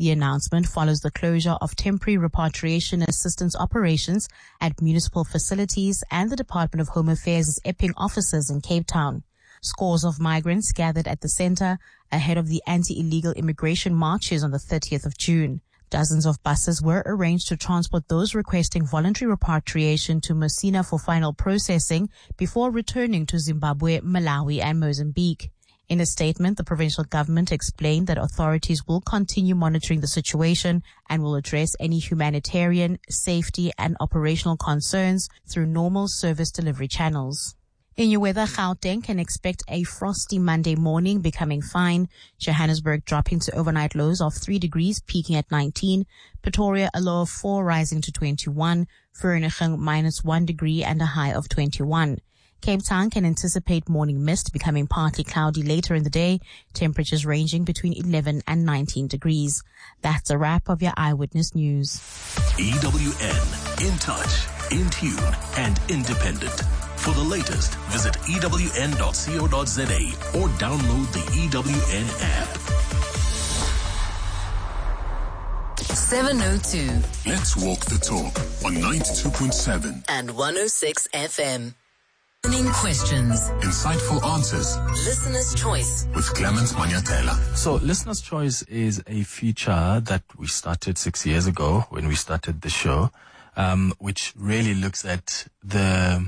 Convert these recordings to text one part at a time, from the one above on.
The announcement follows the closure of temporary repatriation assistance operations at municipal facilities and the Department of Home Affairs' Epping offices in Cape Town. Scores of migrants gathered at the center ahead of the anti-illegal immigration marches on the 30th of June. Dozens of buses were arranged to transport those requesting voluntary repatriation to Messina for final processing before returning to Zimbabwe, Malawi, and Mozambique. In a statement, the provincial government explained that authorities will continue monitoring the situation and will address any humanitarian, safety, and operational concerns through normal service delivery channels. In your weather, Gauteng can expect a frosty Monday morning, becoming fine. Johannesburg dropping to overnight lows of 3 degrees, peaking at 19. Pretoria a low of 4, rising to 21. Vereeniging -1 degree and a high of 21. Cape Town can anticipate morning mist, becoming partly cloudy later in the day. Temperatures ranging between 11 and 19 degrees. That's a wrap of your Eyewitness News. EWN, in touch, in tune, and independent. For the latest, visit ewn.co.za or download the EWN app. 702. Let's walk the talk on 92.7 and 106 FM. Burning questions. Insightful answers. Listener's Choice. With Clement Manyatela. So, Listener's Choice is a feature that we started 6 years ago when we started the show, which really looks at the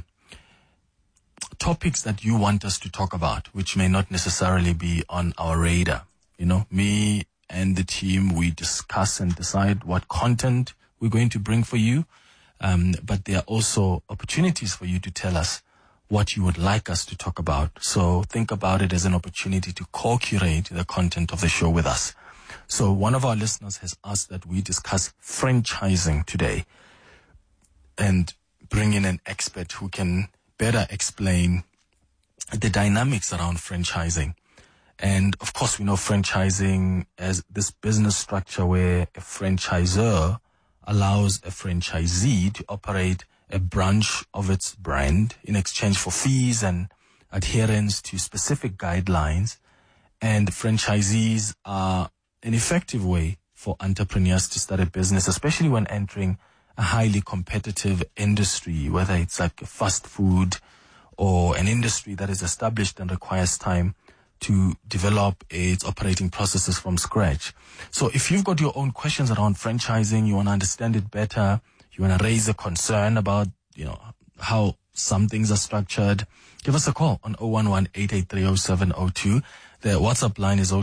topics that you want us to talk about, which may not necessarily be on our radar. You know, me and the team, we discuss and decide what content we're going to bring for you. But there are also opportunities for you to tell us what you would like us to talk about. So think about it as an opportunity to co-curate the content of the show with us. So one of our listeners has asked that we discuss franchising today and bring in an expert who can better explain the dynamics around franchising. And of course, we know franchising as this business structure where a franchisor allows a franchisee to operate a branch of its brand in exchange for fees and adherence to specific guidelines. And franchisees are an effective way for entrepreneurs to start a business, especially when entering a highly competitive industry, whether it's like fast food or an industry that is established and requires time to develop its operating processes from scratch. So if you've got your own questions around franchising, you want to understand it better, you want to raise a concern about, how some things are structured, give us a call on 011-883-0702. The WhatsApp line is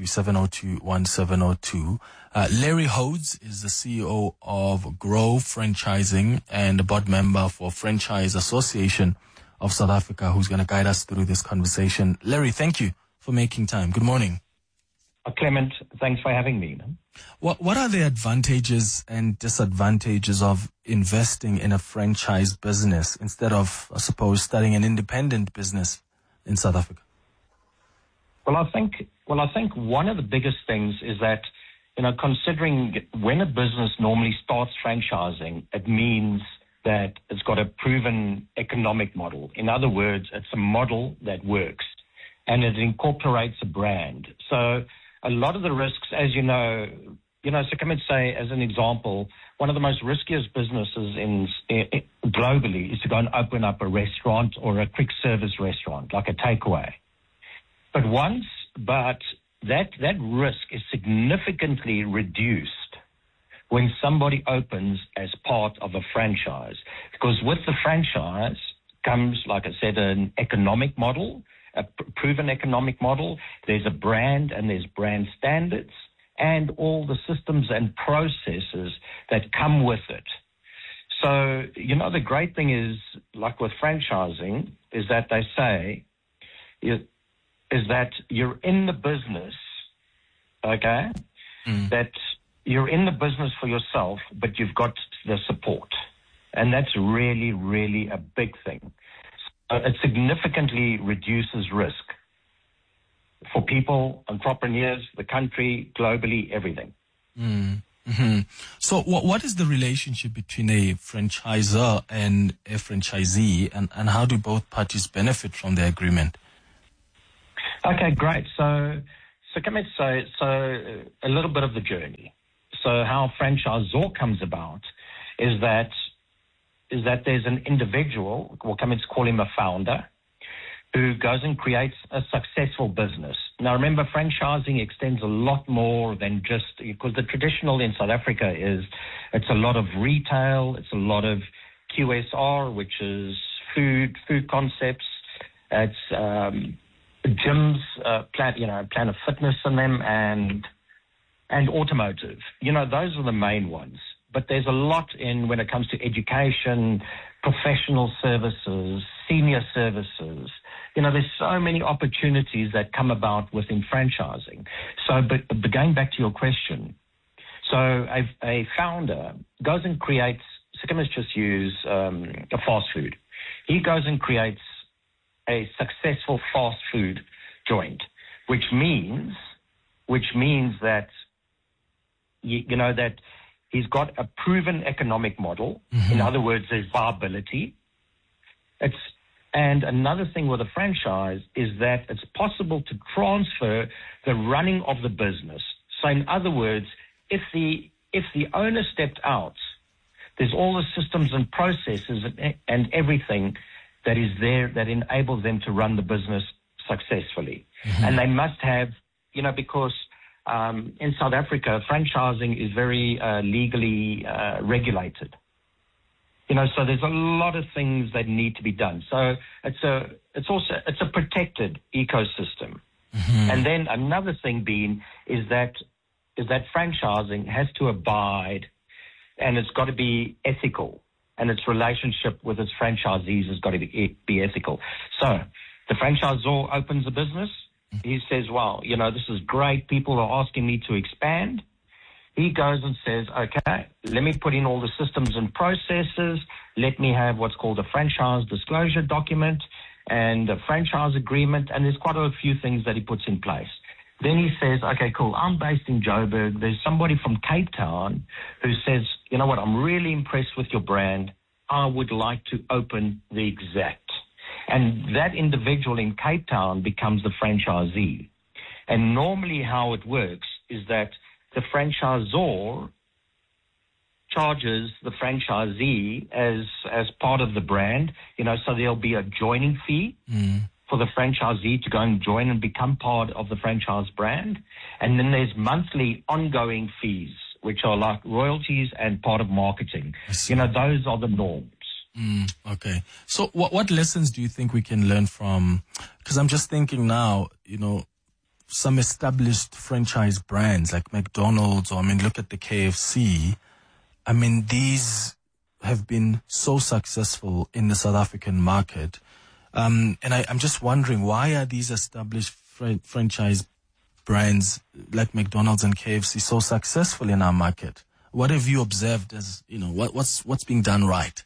072-702-1702. Larry Hodes is the CEO of Grow Franchising and a board member for Franchise Association of South Africa, who's going to guide us through this conversation. Larry, thank you for making time. Good morning. Clement, thanks for having me. What are the advantages and disadvantages of investing in a franchise business instead of, I suppose, starting an independent business in South Africa? Well, I think one of the biggest things is that, considering when a business normally starts franchising, it means that it's got a proven economic model. In other words, it's a model that works and it incorporates a brand. So a lot of the risks, as so come and say, as an example, one of the most riskiest businesses globally is to go and open up a restaurant or a quick service restaurant, like a takeaway. But that risk is significantly reduced when somebody opens as part of a franchise. Because with the franchise comes, like I said, an economic model, a proven economic model. There's a brand and there's brand standards and all the systems and processes that come with it. So, the great thing is, like with franchising, is that they say is that you're in the business, okay, that you're in the business for yourself, but you've got the support. And that's really, really a big thing. So it significantly reduces risk for people, entrepreneurs, the country, globally, everything. Mm-hmm. So what is the relationship between a franchisor and a franchisee, and how do both parties benefit from the agreement? Okay, great. So come and say, a little bit of the journey. So how franchisor comes about is that there's an individual, we'll come and call him a founder, who goes and creates a successful business. Now remember, franchising extends a lot more than just, because the traditional in South Africa is, it's a lot of retail, it's a lot of QSR, which is food concepts, it's gyms, Planet Fitness in them, and automotive. Those are the main ones. But there's a lot in when it comes to education, professional services, senior services. There's so many opportunities that come about within franchising. So, but going back to your question, so a founder goes and creates, so let's just use a fast food. He goes and creates a successful fast food joint, which means that, that he's got a proven economic model. Mm-hmm. In other words, there's viability. And another thing with a franchise is that it's possible to transfer the running of the business. So in other words, if the owner stepped out, there's all the systems and processes and everything that is there that enables them to run the business successfully. Mm-hmm. And they must have, because in South Africa, franchising is very legally regulated. So there's a lot of things that need to be done. So it's a protected ecosystem. Mm-hmm. And then another thing being is that franchising has to abide, and it's got to be ethical, and its relationship with its franchisees has got to be ethical. So the franchisor opens a business. He says, well, this is great. People are asking me to expand. He goes and says, okay, let me put in all the systems and processes. Let me have what's called a franchise disclosure document and a franchise agreement. And there's quite a few things that he puts in place. Then he says, okay, cool. I'm based in Joburg. There's somebody from Cape Town who says, you know what? I'm really impressed with your brand. I would like to open the Exact. And that individual in Cape Town becomes the franchisee. And normally how it works is that the franchisor charges the franchisee as part of the brand, so there'll be a joining fee for the franchisee to go and join and become part of the franchise brand. And then there's monthly ongoing fees, which are like royalties and part of marketing. Those are the norms. Okay. So what lessons do you think we can learn from, because I'm just thinking now, some established franchise brands like McDonald's, or look at the KFC. These have been so successful in the South African market. And I'm just wondering, why are these established franchise brands like McDonald's and KFC so successful in our market? What have you observed as, what's being done right?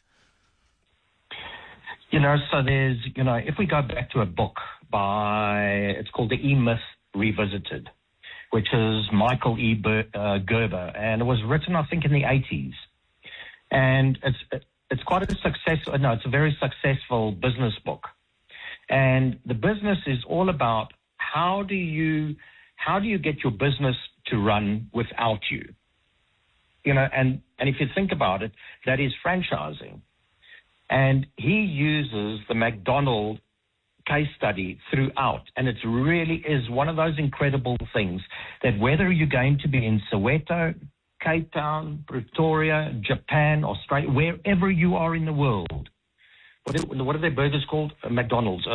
So there's, if we go back to a book it's called The E-Myth Revisited, which is Michael E. Gerber, and it was written, I think, in the 80s. And it's quite a successful, it's a very successful business book. And the business is all about how do you get your business to run without you? And if you think about it, that is franchising. And he uses the McDonald's case study throughout. And it really is one of those incredible things that whether you're going to be in Soweto, Cape Town, Pretoria, Japan, Australia, wherever you are in the world, what are their burgers called? McDonald's.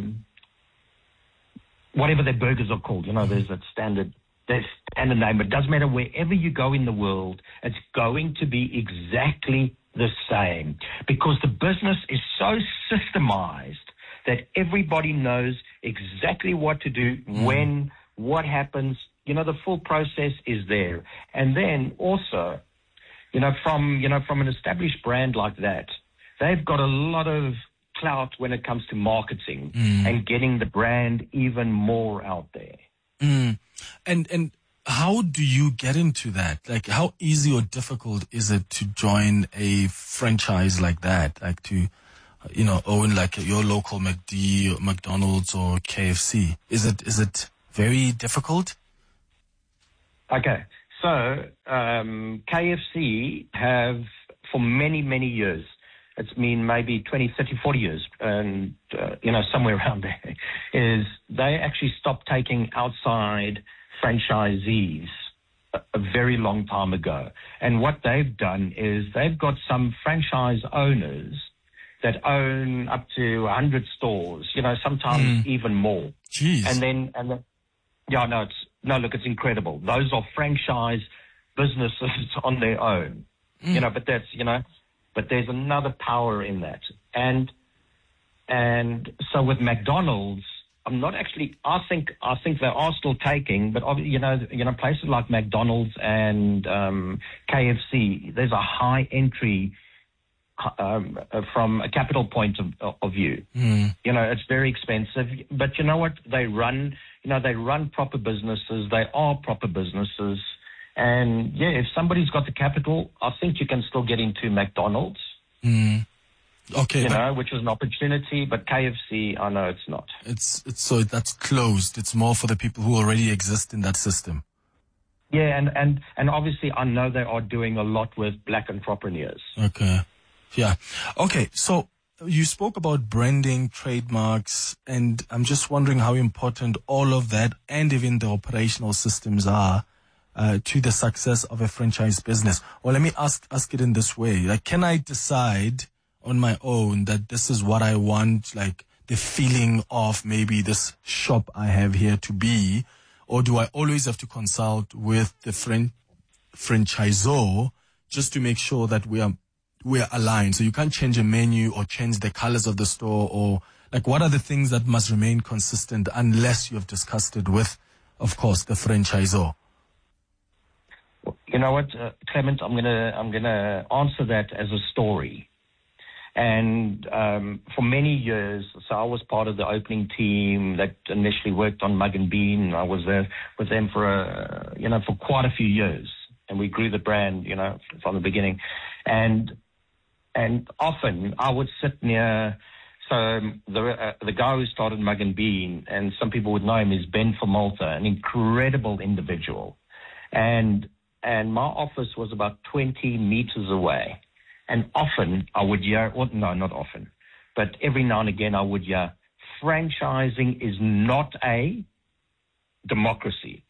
Whatever their burgers are called. There's that standard name. It doesn't matter wherever you go in the world, it's going to be exactly the same, because the business is so systemized that everybody knows exactly what to do, when, what happens. The full process is there. And then also, from an established brand like that, they've got a lot of clout when it comes to marketing and getting the brand even more out there. And how do you get into that? Like, how easy or difficult is it to join a franchise like that? Like to, own like your local McD, or McDonald's or KFC? Is it very difficult? Okay. So KFC have, for many, many years, it's been maybe 20, 30, 40 years, and, somewhere around there, is they actually stopped taking outside franchisees a very long time ago. And what they've done is they've got some franchise owners that own up to 100 stores, sometimes even more. Jeez. Look, it's incredible. Those are franchise businesses on their own, but there's another power in that. And so with McDonald's, I think they are still taking, but places like McDonald's and KFC, there's a high entry from a capital point of view. It's very expensive, but you know what? They run proper businesses. They are proper businesses. And if somebody's got the capital, I think you can still get into McDonald's. Okay, which is an opportunity, but KFC, I know it's not. So that's closed. It's more for the people who already exist in that system. Yeah, and obviously I know they are doing a lot with black entrepreneurs. Okay. Yeah. Okay. So you spoke about branding, trademarks, and I'm just wondering how important all of that and even the operational systems are to the success of a franchise business. Or let me ask it in this way. Like, can I decide on my own that this is what I want, like the feeling of maybe this shop I have here to be, or do I always have to consult with the franchisor just to make sure that we are aligned? So you can't change a menu or change the colors of the store, or like what are the things that must remain consistent unless you have discussed it with, of course, the franchisor? You know what, Clement, I'm gonna answer that as a story. And for many years, so I was part of the opening team that initially worked on Mug and Bean. I was there with them for quite a few years, and we grew the brand, from the beginning. And often I would sit near. So the guy who started Mug and Bean, and some people would know him, is Ben Vermalta, an incredible individual. And my office was about 20 meters away. And often I would hear, well, no, not often, but every now and again I would hear, franchising is not a democracy.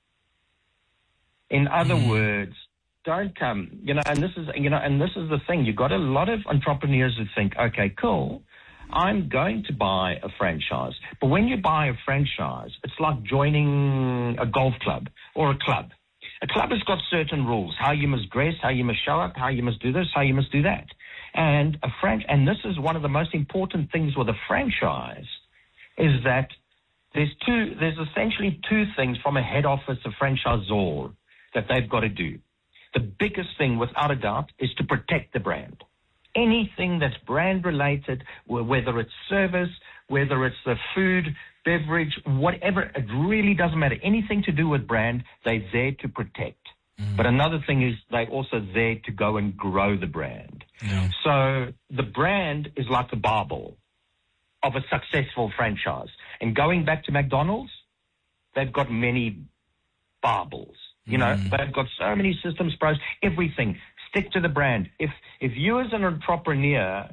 In other words, don't come, and this is the thing. You've got a lot of entrepreneurs who think, okay, cool, I'm going to buy a franchise. But when you buy a franchise, it's like joining a golf club or a club. A club has got certain rules, how you must dress, how you must show up, how you must do this, how you must do that. And and this is one of the most important things with a franchise, is that there's essentially two things from a head office, a franchisor, that they've got to do. The biggest thing, without a doubt, is to protect the brand. Anything that's brand related, whether it's service, whether it's the food, beverage, whatever, it really doesn't matter. Anything to do with brand, they're there to protect. But another thing is they're also there to go and grow the brand. Yeah. So the brand is like the Bible of a successful franchise. And going back to McDonald's, they've got many Bibles. They've got so many systems, pros, everything. Stick to the brand. If you as an entrepreneur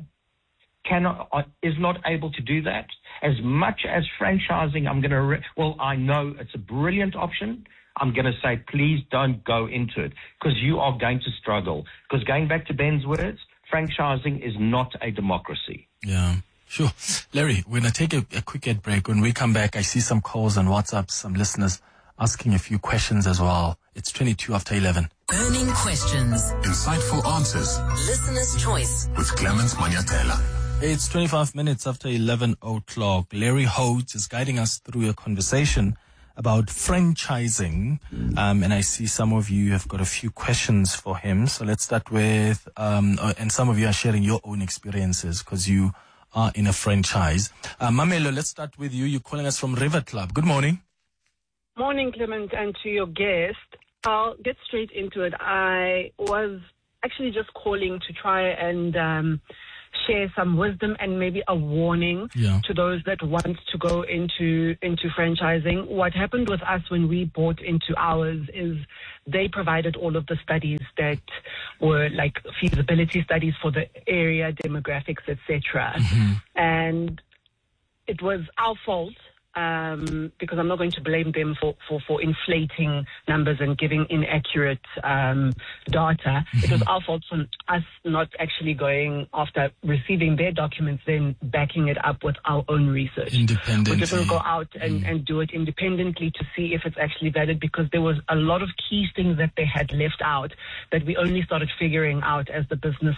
is not able to do that, as much as franchising, I know it's a brilliant option. I'm going to say, please don't go into it, because you are going to struggle. Because going back to Ben's words, franchising is not a democracy. Yeah, sure. Larry, we're going to take a quick ad break. When we come back, I see some calls on WhatsApp, some listeners asking a few questions as well. It's 22 after 11. Burning questions. Insightful answers. Listener's choice. With Clemens Manyatela. It's 25 minutes after 11 o'clock. Larry Hodes is guiding us through a conversation about franchising. And I see some of you have got a few questions for him. So let's start with, and some of you are sharing your own experiences because you are in a franchise. Mamelo, let's start with you. You're calling us from River Club. Good morning. Morning, Clement, and to your guest. I'll get straight into it. I was actually just calling to try and share some wisdom and maybe a warning to those that want to go into franchising. What happened with us when we bought into ours is they provided all of the studies that were like feasibility studies for the area, demographics, etc. And it was our fault. Because I'm not going to blame them for inflating numbers and giving inaccurate data. It was our fault for us not actually going after receiving their documents, then backing it up with our own research. Independently. We didn't go out and do it independently to see if it's actually valid, because there was a lot of key things that they had left out that we only started figuring out as the business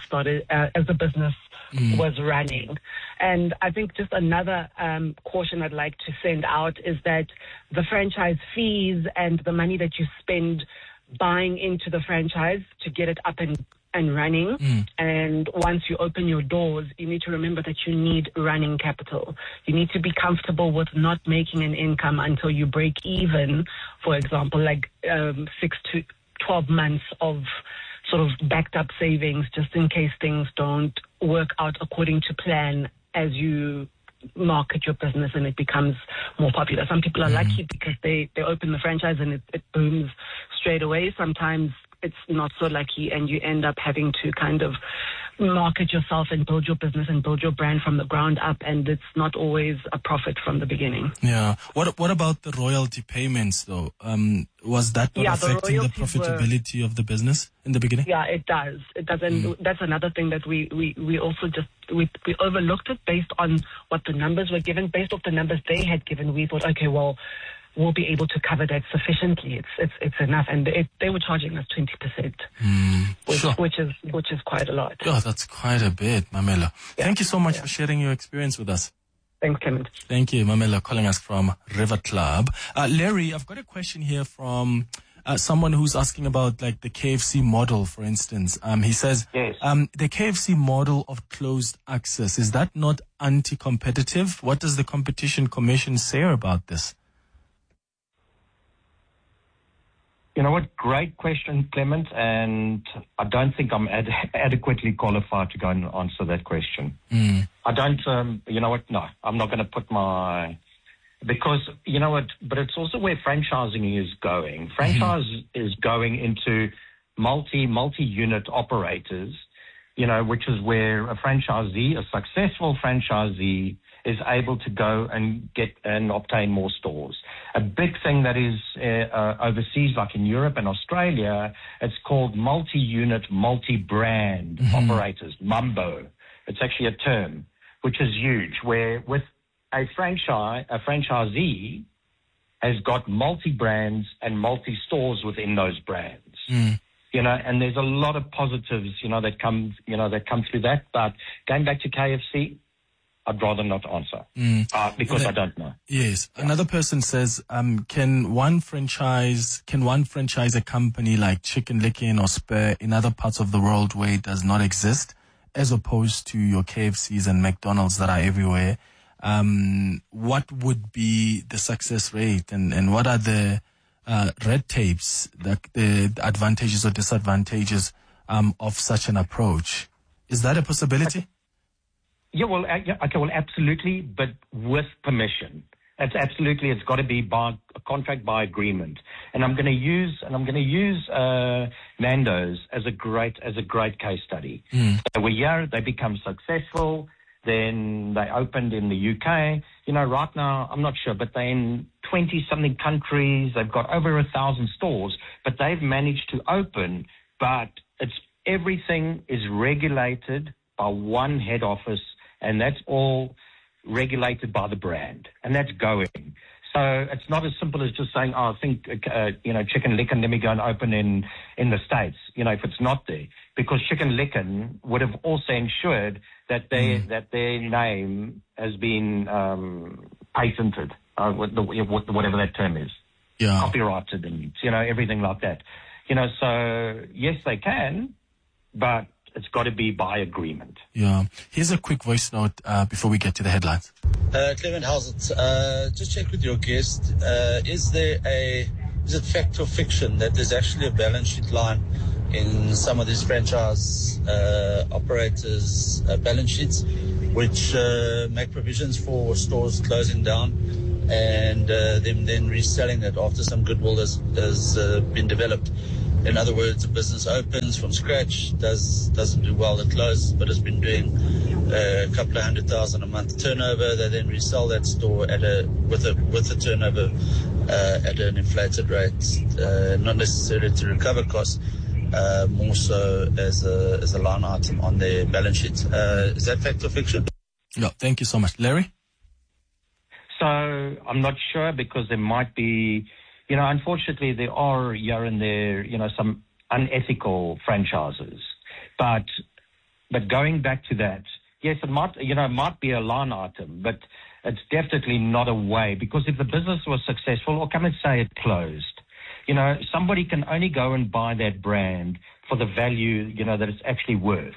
was running. And I think just another caution I'd like to send out is that the franchise fees and the money that you spend buying into the franchise to get it up and running, and once you open your doors, you need to remember that you need running capital. You need to be comfortable with not making an income until you break even, for example, like 6 to 12 months of sort of backed up savings just in case things don't work out according to plan as you market your business and it becomes more popular. Some people are lucky because they open the franchise and it booms straight away. Sometimes it's not so lucky and you end up having to kind of market yourself and build your business and build your brand from the ground up, and it's not always a profit from the beginning. Yeah. What about the royalty payments though? Was that not affecting the profitability of the business in the beginning? Yeah, it does. It does. And that's another thing that we also just we overlooked it based on what the numbers were given. Based off the numbers they had given, we thought, okay, well, we'll be able to cover that sufficiently. It's enough, and they were charging us 20%, which is quite a lot. Yeah, that's quite a bit, Mamela. Yeah. Thank you so much for sharing your experience with us. Thanks, Clement. Thank you, Mamela, calling us from River Club. Larry, I've got a question here from someone who's asking about like the KFC model, for instance. He says, yes. The KFC model of closed access, is that not anti-competitive? What does the Competition Commission say about this? You know what? Great question, Clement, and I don't think I'm adequately qualified to go and answer that question. I don't, you know what? No, I'm not going to put because, you know what, but it's also where franchising is going. Franchise is going into multi-unit operators, you know, which is where a franchisee, a successful franchisee, is able to go and get and obtain more stores. A big thing that is overseas, like in Europe and Australia, it's called multi-unit, multi-brand operators, MUMBO. It's actually a term, which is huge, where with a franchisee has got multi-brands and multi-stores within those brands. You know, and there's a lot of positives, that come through that. But going back to KFC, I'd rather not answer because I don't know. Yes. Yeah. Another person says, can one franchise a company like Chicken Licken or Spur in other parts of the world where it does not exist, as opposed to your KFCs and McDonald's that are everywhere? What would be the success rate and what are the red tapes, the advantages or disadvantages of such an approach? Is that a possibility? Yeah, well, absolutely, but with permission. It's got to be by a contract by agreement. And I'm going to use Nando's as a great case study. They were here, they become successful, then they opened in the UK. Right now, I'm not sure, but they're in 20-something countries. They've got over 1,000 stores, but they've managed to open. But everything is regulated by one head office, and that's all regulated by the brand, and that's going. So it's not as simple as just saying, I think, Chicken Licken, let me go and open in the States, if it's not there. Because Chicken Licken would have also ensured that their name has been patented, whatever that term is. Yeah. Copyrighted and, everything like that. So yes, they can, but it's got to be by agreement. Yeah. Here's a quick voice note before we get to the headlines. Clement, how's it? Just check with your guest. Is it fact or fiction that there's actually a balance sheet line in some of these franchise operators' balance sheets, which make provisions for stores closing down and them then reselling it after some goodwill has been developed. In other words, a business opens from scratch, doesn't do well at close, but has been doing a couple of 100,000 a month turnover. They then resell that store with a turnover at an inflated rate, not necessarily to recover costs, more so as a line item on their balance sheet. Is that fact or fiction? Yeah, thank you so much. Larry? So I'm not sure, because there might be, unfortunately there are here and there, some unethical franchises. But going back to that, yes, it might be a line item, but it's definitely not a way, because if the business was successful, or come and say it closed, somebody can only go and buy that brand for the value, that it's actually worth.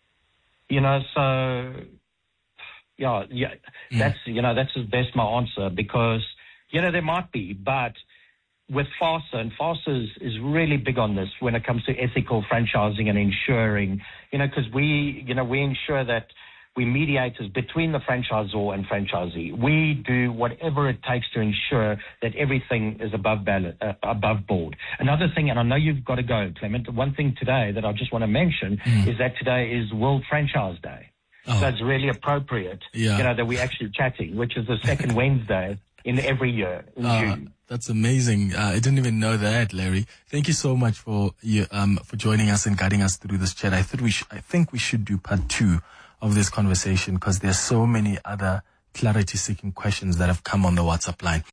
So yeah, that's as best my answer, because, there might be, but with FASA, and FASA is really big on this when it comes to ethical franchising and ensuring, because we ensure that we mediators between the franchisor and franchisee. We do whatever it takes to ensure that everything is above board. Another thing, and I know you've got to go, Clement, one thing today that I just want to mention is that today is World Franchise Day. Oh. So it's really appropriate, that we're actually chatting, which is the second Wednesday in every year in June. That's amazing. I didn't even know that, Larry. Thank you so much for joining us and guiding us through this chat. I think we should do part 2 of this conversation, because there's so many other clarity-seeking questions that have come on the WhatsApp line.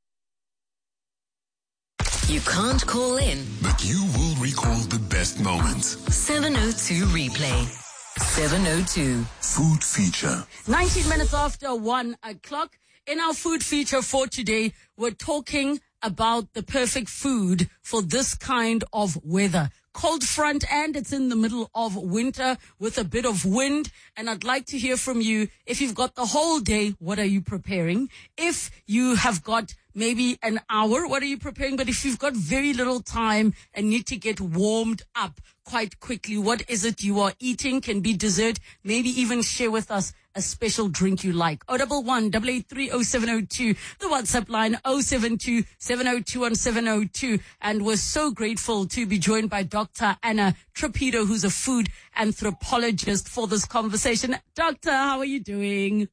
You can't call in, but you will recall the best moments. 702 replay. 702. Food feature. 19 minutes after 1 o'clock. In our food feature for today, we're talking about the perfect food for this kind of weather. Cold front, and it's in the middle of winter with a bit of wind. And I'd like to hear from you. If you've got the whole day, what are you preparing? If you have got maybe an hour, what are you preparing? But if you've got very little time and need to get warmed up quite quickly, what is it you are eating? Can be dessert. Maybe even share with us a special drink you like. 011-883-0702. The WhatsApp line 072-702-1702. And we're so grateful to be joined by Dr. Anna Trapido, who's a food anthropologist, for this conversation. Doctor, how are you doing?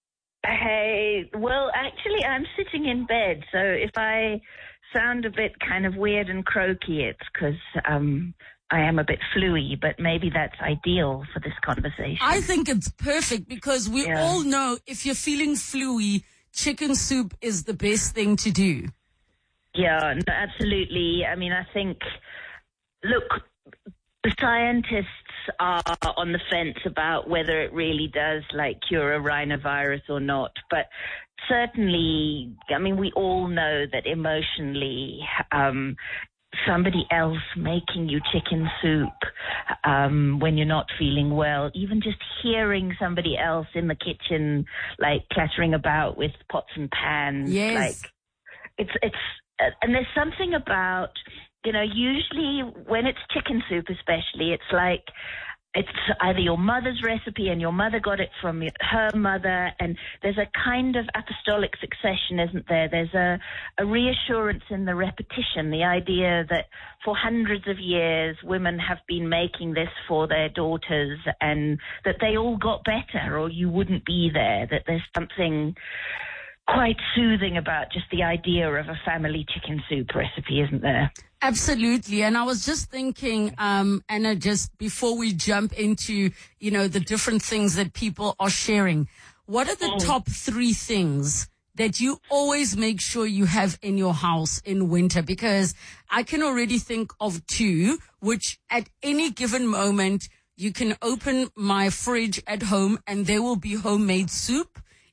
Hey, well, actually, I'm sitting in bed, so if I sound a bit kind of weird and croaky, it's because I am a bit fluey, but maybe that's ideal for this conversation. I think it's perfect, because we all know if you're feeling fluey, chicken soup is the best thing to do. Yeah, no, absolutely. I mean, I think, look, the scientists are on the fence about whether it really does cure a rhinovirus or not. But certainly, I mean, we all know that emotionally, somebody else making you chicken soup when you're not feeling well, even just hearing somebody else in the kitchen, clattering about with pots and pans. Yes. It's and there's something about, usually when it's chicken soup especially, it's it's either your mother's recipe and your mother got it from her mother, and there's a kind of apostolic succession, isn't there? There's a reassurance in the repetition, the idea that for hundreds of years women have been making this for their daughters and that they all got better or you wouldn't be there, that there's something quite soothing about just the idea of a family chicken soup recipe, isn't there? Absolutely. And I was just thinking, Anna, just before we jump into, the different things that people are sharing, what are the top 3 things that you always make sure you have in your house in winter? Because I can already think of 2, which at any given moment, you can open my fridge at home and there will be homemade soup.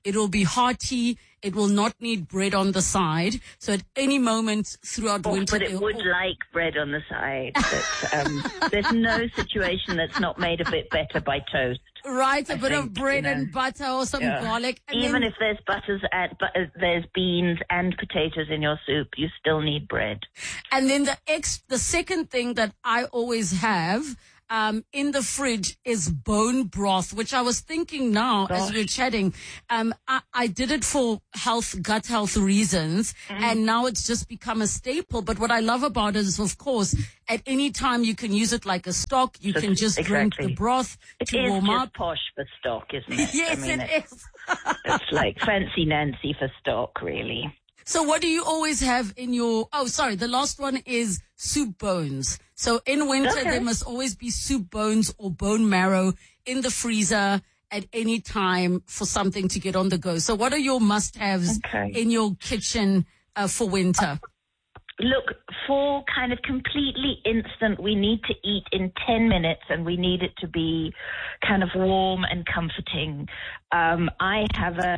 It'll be hearty. It will not need bread on the side. So at any moment throughout winter... But it would like bread on the side. But, there's no situation that's not made a bit better by toast. Right, a bit of bread and butter or some garlic. And even if there's there's beans and potatoes in your soup, you still need bread. And then the second thing that I always have in the fridge is bone broth, which I was thinking now as we're chatting. I did it for gut health reasons, and now it's just become a staple. But what I love about it is, of course, at any time you can use it like a stock. You can just drink the broth to warm up. It's posh for stock, isn't it? Yes, it is. It's like fancy Nancy for stock, really. So what do you always have in your... Oh, sorry, the last one is soup bones. So in winter, there must always be soup bones or bone marrow in the freezer at any time for something to get on the go. So what are your must-haves in your kitchen for winter? Look, for kind of completely instant, we need to eat in 10 minutes and we need it to be kind of warm and comforting. I have a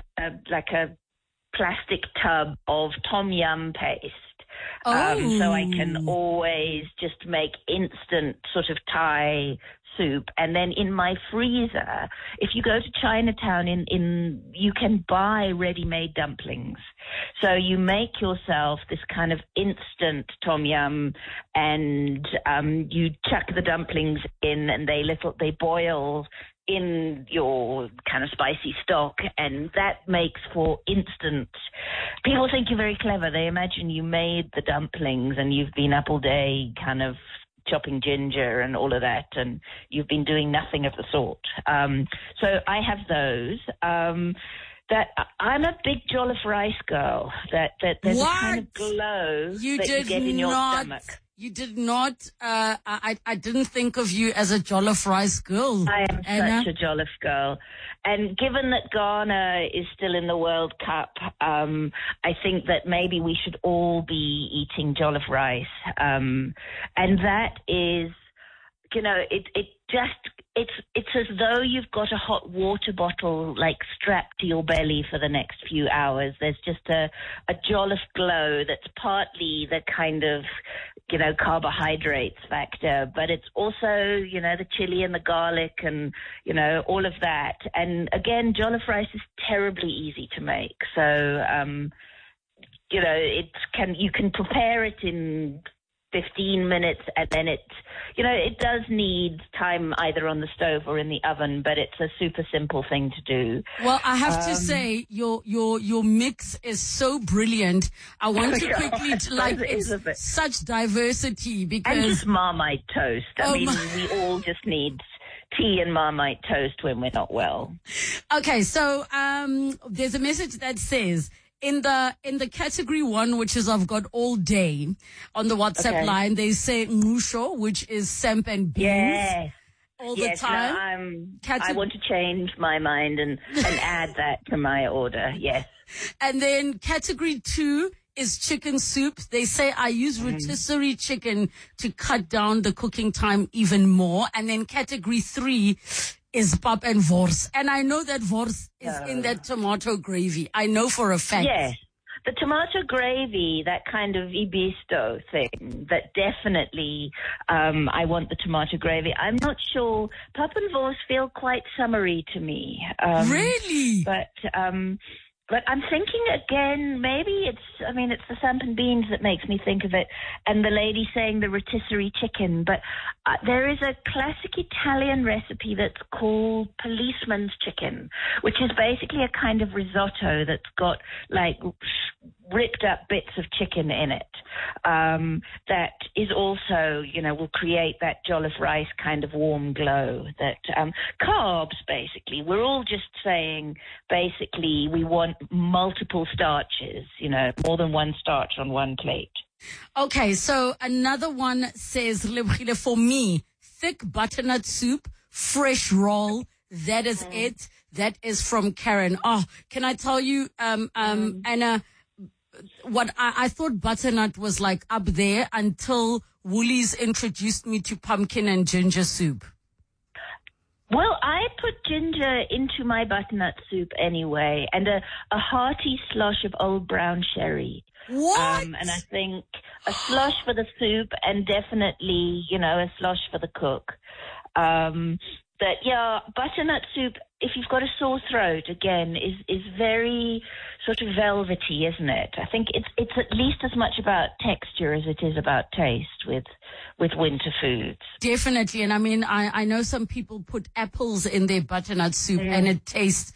plastic tub of tom yum paste. So I can always just make instant sort of Thai soup. And then in my freezer, if you go to Chinatown, you can buy ready-made dumplings. So you make yourself this kind of instant tom yum, and you chuck the dumplings in, and they boil in your kind of spicy stock, and that makes for instant. People think you're very clever. They imagine you made the dumplings and you've been up all day kind of chopping ginger and all of that, and you've been doing nothing of the sort. So I have those. That I'm a big jollof rice girl. That there's a kind of glow you get in your stomach. You did not. I didn't think of you as a jollof rice girl. I am Anna. such a jollof girl. And given that Ghana is still in the World Cup, I think that maybe we should all be eating jollof rice. And that is, it's as though you've got a hot water bottle like strapped to your belly for the next few hours. There's just a jollof glow that's partly the kind of, carbohydrates factor, but it's also, the chili and the garlic and, all of that. And again, jollof rice is terribly easy to make. So, you can prepare it in 15 minutes, and then it does need time either on the stove or in the oven, but it's a super simple thing to do. Well, I have to say your mix is so brilliant. I want to quickly, it's such diversity because... And just Marmite toast. We all just need tea and Marmite toast when we're not well. Okay, so there's a message that says... In the category 1, which is I've got all day on the WhatsApp line, they say ngusho, which is samp and beans all the time. No, I want to change my mind and add that to my order. Yes. And then category 2 is chicken soup. They say I use rotisserie chicken to cut down the cooking time even more. And then category 3 is pap and wors. And I know that wors is in that tomato gravy. I know for a fact. Yes. The tomato gravy, that kind of ibisto thing, that definitely I want the tomato gravy. I'm not sure. Pap and wors feel quite summery to me. Really? But I'm thinking again, maybe it's the samp and beans that makes me think of it, and the lady saying the rotisserie chicken. But there is a classic Italian recipe that's called policeman's chicken, which is basically a kind of risotto that's got like ripped up bits of chicken in it. That is also, will create that jollof rice kind of warm glow. That carbs, basically. We're all just saying, basically, we want multiple starches, more than one starch on one plate. Okay, so another one says, for me, thick butternut soup, fresh roll, that is it. That is from Karen. Oh, can I tell you, Anna, what I thought butternut was like up there until Woolies introduced me to pumpkin and ginger soup. Well, I put ginger into my butternut soup anyway, and a hearty slosh of old brown sherry. What? And I think a slosh for the soup and definitely, a slosh for the cook. But yeah, butternut soup, if you've got a sore throat, again, is very sort of velvety, isn't it? I think it's at least as much about texture as it is about taste with winter foods. Definitely. And I mean, I know some people put apples in their butternut soup and it tastes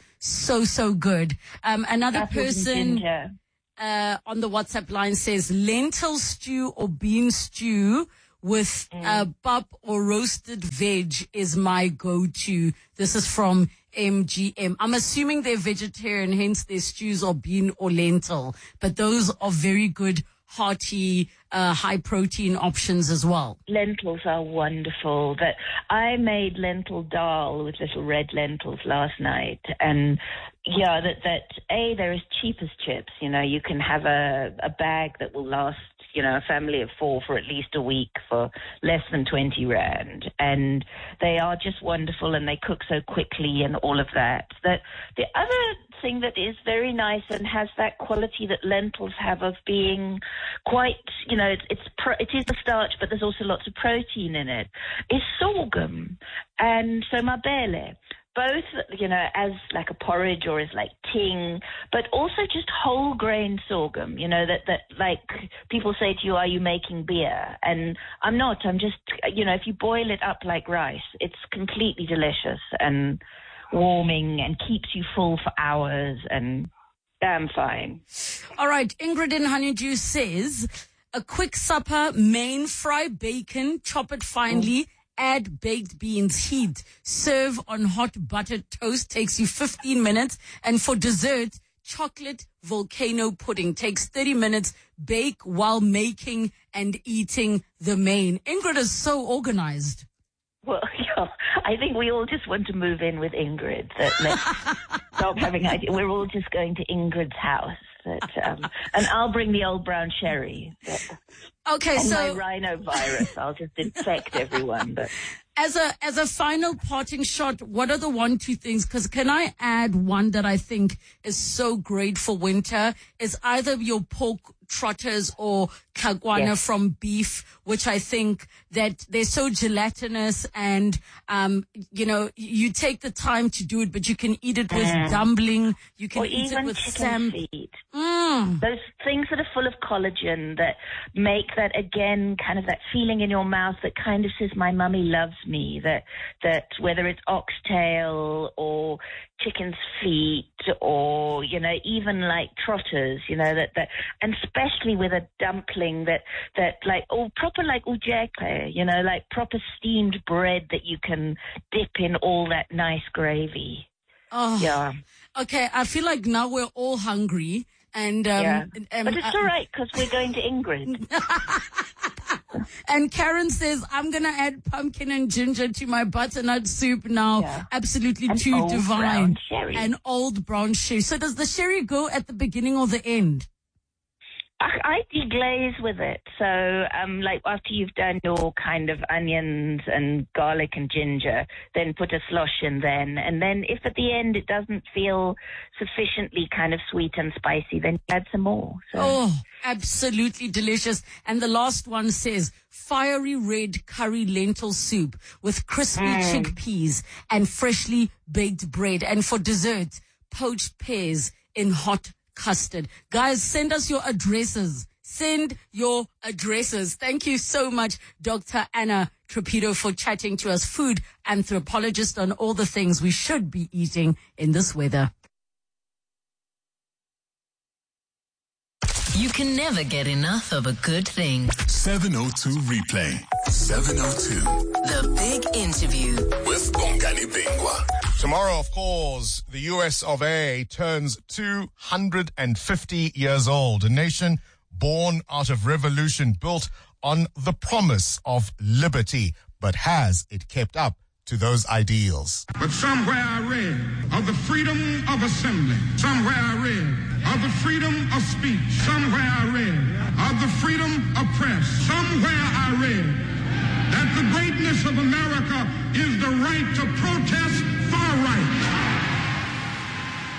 so good. Another Apples person and ginger. on the WhatsApp line says lentil stew or bean stew with pap or roasted veg is my go-to. This is from MGM. I'm assuming they're vegetarian, hence their stews are bean or lentil. But those are very good, hearty, high-protein options as well. Lentils are wonderful. That I made lentil dal with little red lentils last night, and yeah, they're as cheap as chips. You can have a bag that will last, a family of 4 for at least a week for less than 20 rand, and they are just wonderful, and they cook so quickly and all of that. That the other thing that is very nice and has that quality that lentils have of being quite, it is the starch, but there's also lots of protein in it, is sorghum. And so mabele, both, as like a porridge or as like ting, but also just whole grain sorghum, that like people say to you, are you making beer? And I'm not. I'm just, if you boil it up like rice, it's completely delicious and warming and keeps you full for hours, and damn fine. All right. Ingrid in Honeydew says, a quick supper, main fry bacon, chop it finely, add baked beans, heat, serve on hot buttered toast, takes you 15 minutes. And for dessert, chocolate volcano pudding, takes 30 minutes, bake while making and eating the main. Ingrid is so organized. Well, yeah, I think we all just want to move in with Ingrid. Let's stop having ideas. We're all just going to Ingrid's house. And I'll bring the old brown sherry. Okay, and so my rhinovirus, I'll just infect everyone. But as a final parting shot, what are the 1-2 things? Because can I add one that I think is so great for winter? Is either your pork trotters or kagwana from beef, which I think that they're so gelatinous and, you take the time to do it, but you can eat it with dumpling. You can eat it with chicken feet. Those things that are full of collagen that make that, again, kind of that feeling in your mouth that kind of says, my mummy loves me, that whether it's oxtail or chicken's feet or, even like trotters, that, and especially with a dumpling that like, proper like ujeke, like proper steamed bread that you can dip in all that nice gravy. Oh, yeah. Okay. I feel like now we're all hungry and, but it's all right because we're going to Ingrid. And Karen says, I'm going to add pumpkin and ginger to my butternut soup now. Yeah. Absolutely too divine. An old brown sherry. So does the sherry go at the beginning or the end? I deglaze with it. So, like after you've done your kind of onions and garlic and ginger, then put a slosh in then. And then if at the end it doesn't feel sufficiently kind of sweet and spicy, then add some more. So. Oh, absolutely delicious. And the last one says, fiery red curry lentil soup with crispy chickpeas and freshly baked bread. And for dessert, poached pears in hot custard. Guys, send us your addresses. Send your addresses. Thank you so much, Dr. Anna Trapido, for chatting to us, food anthropologist, on all the things we should be eating in this weather. You can never get enough of a good thing. 702 replay. 702. The Big Interview. With Bongani Bingwa. Tomorrow, of course, the US of A turns 250 years old. A nation born out of revolution, built on the promise of liberty. But has it kept up to those ideals? But somewhere I read of the freedom of assembly. Somewhere I read of the freedom of speech. Somewhere I read of the freedom of press. Somewhere I read that the greatness of America is the right to protest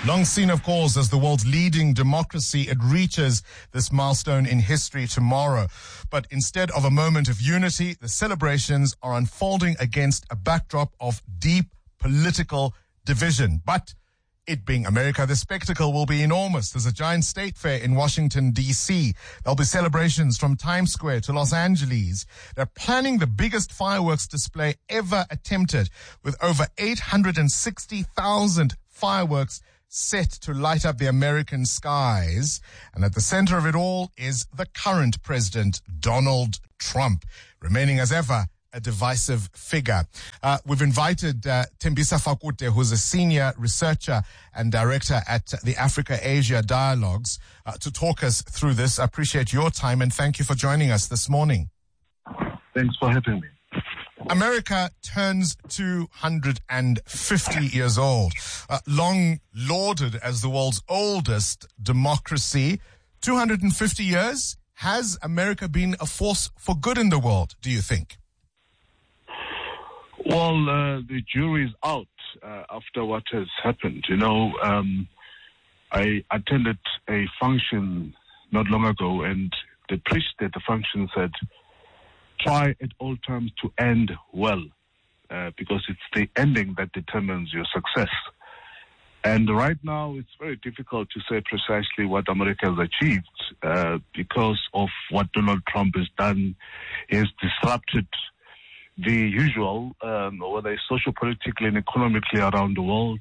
Long seen, of course, as the world's leading democracy, it reaches this milestone in history tomorrow. But instead of a moment of unity, the celebrations are unfolding against a backdrop of deep political division. But it being America, the spectacle will be enormous. There's a giant state fair in Washington, D.C. There'll be celebrations from Times Square to Los Angeles. They're planning the biggest fireworks display ever attempted, with over 860,000 fireworks set to light up the American skies. And at the center of it all is the current president, Donald Trump, remaining as ever a divisive figure. We've invited Thembisa Fakute, who's a senior researcher and director at the Africa-Asia Dialogues, to talk us through this. I appreciate your time and thank you for joining us this morning. Thanks for having me. America turns 250 years old, long lauded as the world's oldest democracy. 250 years? Has America been a force for good in the world, do you think? Well, the jury's out after what has happened. I attended a function not long ago, and the priest at the function said, try at all times to end well, because it's the ending that determines your success. And right now, it's very difficult to say precisely what America has achieved because of what Donald Trump has done. He has disrupted the usual, whether it's socio-politically and economically around the world.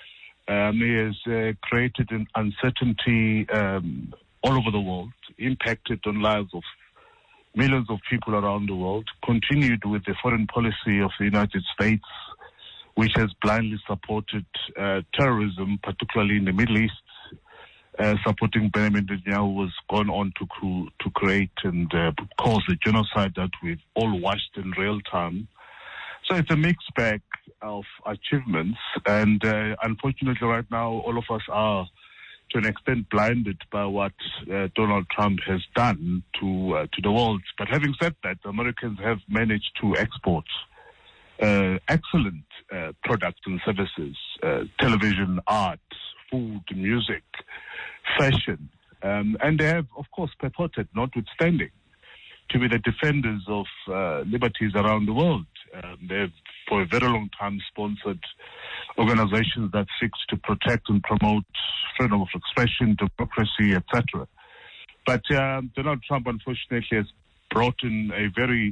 He has created an uncertainty all over the world, impacted on lives of millions of people around the world, continued with the foreign policy of the United States, which has blindly supported terrorism, particularly in the Middle East, supporting Benjamin Netanyahu, was gone on to create and cause the genocide that we've all watched in real time. So it's a mixed bag of achievements, and unfortunately right now all of us are to an extent blinded by what Donald Trump has done to the world. But having said that, Americans have managed to export excellent products and services, television, art, food, music, fashion, and they have, of course, purported, notwithstanding, to be the defenders of liberties around the world. They've, for a very long time, sponsored organizations that seek to protect and promote freedom of expression, democracy, etc. But Donald Trump, unfortunately, has brought in a very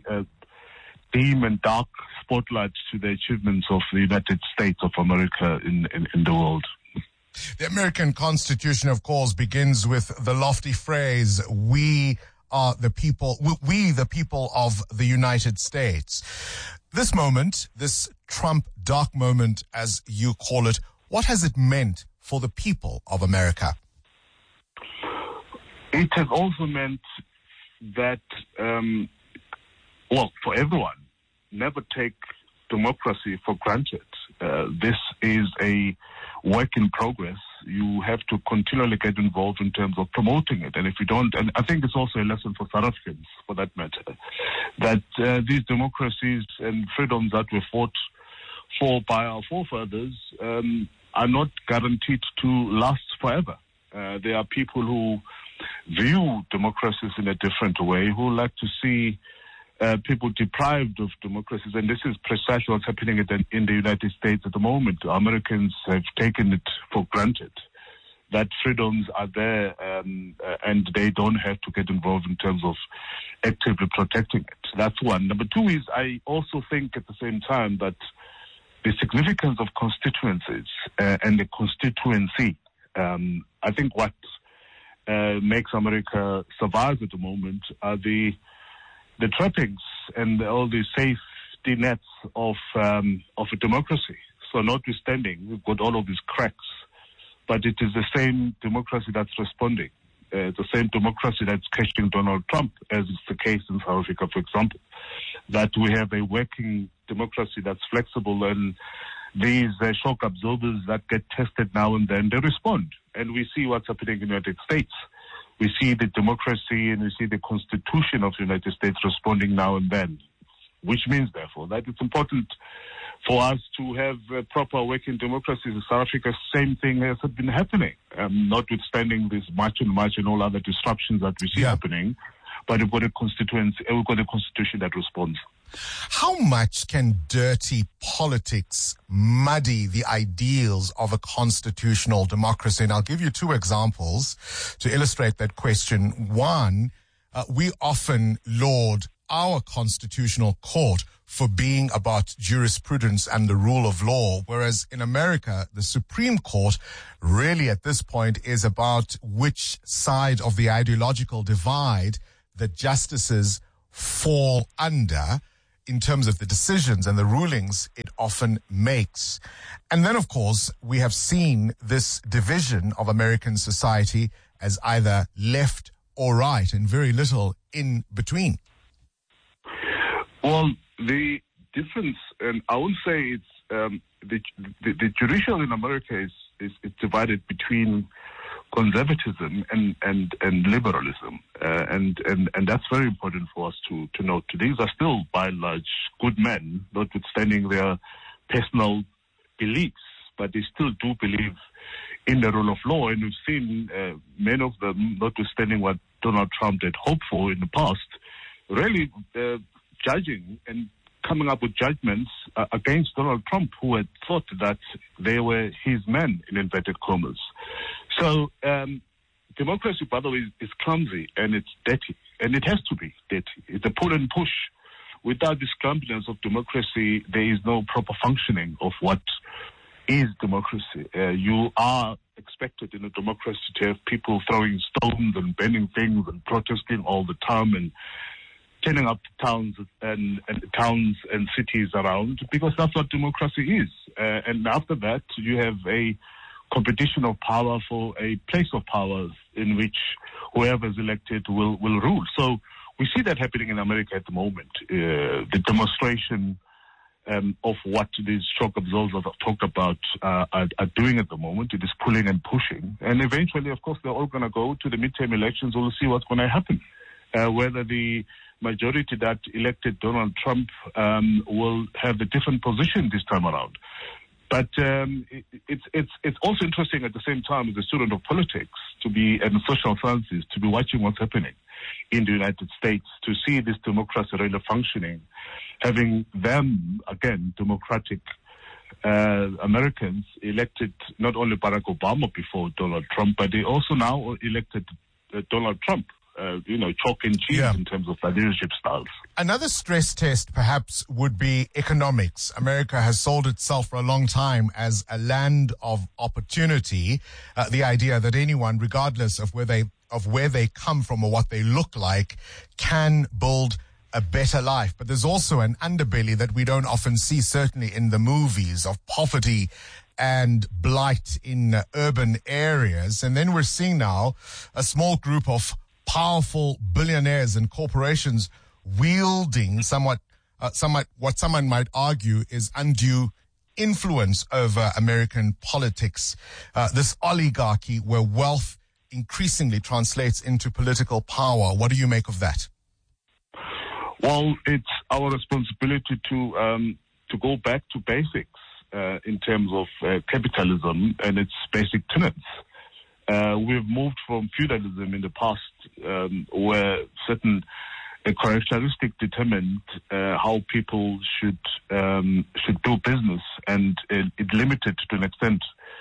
dim and dark spotlight to the achievements of the United States of America in the world. The American Constitution, of course, begins with the lofty phrase, we are the people, we the people of the United States. This moment, this Trump dark moment, as you call it, what has it meant for the people of America? It has also meant that, for everyone, never take democracy for granted. This is a work in progress. You have to continually get involved in terms of promoting it. And if you don't, and I think it's also a lesson for South Africans, for that matter, that these democracies and freedoms that were fought for by our forefathers are not guaranteed to last forever. There are people who view democracies in a different way, who like to see people deprived of democracies, and this is precisely what's happening in the United States at the moment. Americans have taken it for granted that freedoms are there and they don't have to get involved in terms of actively protecting it. That's one. Number two is I also think at the same time that the significance of constituencies and the constituency, I think what makes America survive at the moment are the trappings and all the safety nets of a democracy. So notwithstanding, we've got all of these cracks, but it is the same democracy that's responding, the same democracy that's catching Donald Trump, as is the case in South Africa, for example, that we have a working democracy that's flexible, and these shock absorbers that get tested now and then, they respond. And we see what's happening in the United States. We see the democracy and we see the Constitution of the United States responding now and then, which means, therefore, that it's important for us to have proper working democracies in South Africa, same thing has been happening, notwithstanding this march and all other disruptions that we see happening. But we've got a constitution that responds. How much can dirty politics muddy the ideals of a constitutional democracy? And I'll give you two examples to illustrate that question. One, we often laud our constitutional court for being about jurisprudence and the rule of law, whereas in America, the Supreme Court really at this point is about which side of the ideological divide that justices fall under in terms of the decisions and the rulings it often makes. And then, of course, we have seen this division of American society as either left or right and very little in between. Well, the difference, and I would say it's the judicial in America is divided between conservatism and liberalism, and that's very important for us to note. These are still, by and large, good men, notwithstanding their personal beliefs, but they still do believe in the rule of law, and we've seen many of them, notwithstanding what Donald Trump had hoped for in the past, really judging and coming up with judgments against Donald Trump, who had thought that they were his men, in inverted commas. So democracy, by the way, is clumsy and it's dirty, and it has to be dirty. It's a pull and push. Without this clumsiness of democracy, there is no proper functioning of what is democracy. You are expected in a democracy to have people throwing stones and bending things and protesting all the time and turning up towns and cities around, because that's what democracy is. And after that, you have a competition of power for a place of power in which whoever is elected will rule. So we see that happening in America at the moment. The demonstration of what these shock absorbers I've talked about are doing at the moment. It is pulling and pushing. And eventually, of course, they're all going to go to the midterm elections. We'll see what's going to happen. Whether the majority that elected Donald Trump will have a different position this time around. But it's also interesting at the same time as a student of politics to be, and social sciences, to be watching what's happening in the United States, to see this democracy really functioning, having them, again, democratic Americans elected not only Barack Obama before Donald Trump, but they also now elected Donald Trump. Chalk and cheese in terms of their leadership styles. Another stress test perhaps would be economics. America has sold itself for a long time as a land of opportunity. The idea that anyone, regardless of where they come from or what they look like, can build a better life. But there's also an underbelly that we don't often see, certainly in the movies, of poverty and blight in urban areas. And then we're seeing now a small group of powerful billionaires and corporations wielding somewhat what someone might argue is undue influence over American politics. This oligarchy where wealth increasingly translates into political power. What do you make of that? Well, it's our responsibility to go back to basics in terms of capitalism and its basic tenets. We've moved from feudalism in the past, where certain characteristics determined how people should do business, and it limited to an extent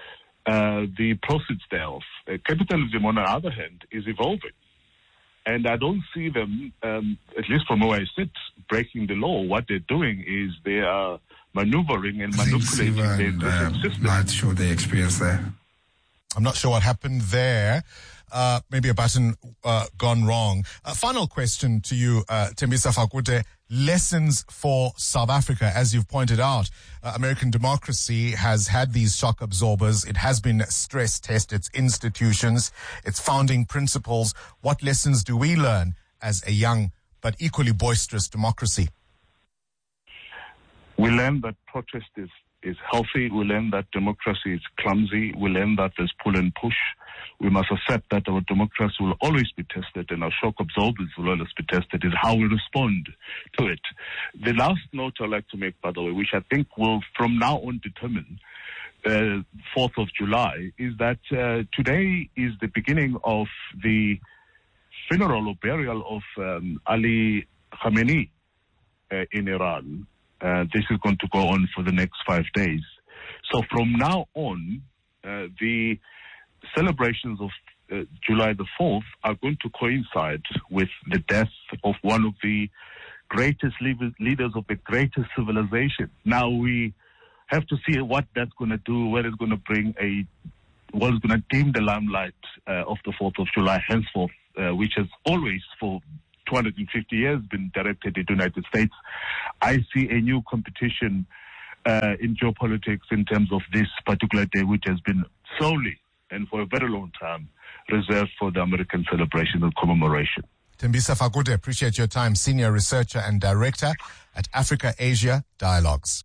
the proceeds thereof. Capitalism, on the other hand, is evolving, and I don't see them, at least from where I sit, breaking the law. What they're doing is they are maneuvering and manipulating the existing system. Not sure the experience there. I'm not sure what happened there. Maybe a button gone wrong. Final question to you, Thembisa Fakute. Lessons for South Africa. As you've pointed out, American democracy has had these shock absorbers. It has been stress tested, its institutions, its founding principles. What lessons do we learn as a young but equally boisterous democracy? We learn that protest is is healthy. We learn that democracy is clumsy. We learn that there's pull and push. We must accept that our democracy will always be tested and our shock absorbers will always be tested. Is how we respond to it. The last note I'd like to make, by the way, which I think will from now on determine 4th of July, is that today is the beginning of the funeral or burial of Ali Khamenei in Iran. This is going to go on for the next 5 days. So from now on, the celebrations of July the 4th are going to coincide with the death of one of the greatest leaders of the greatest civilization. Now we have to see what that's going to do, where it's going to bring what is going to dim the limelight of the 4th of July henceforth, which has always for 250 years been directed at the United States. I see a new competition in geopolitics in terms of this particular day, which has been solely and for a very long time reserved for the American celebration and commemoration. Thembisa Fakude, appreciate your time, Senior Researcher and Director at Africa-Asia Dialogues.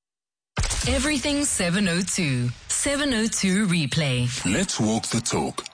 Everything 702. 702 replay. Let's walk the talk.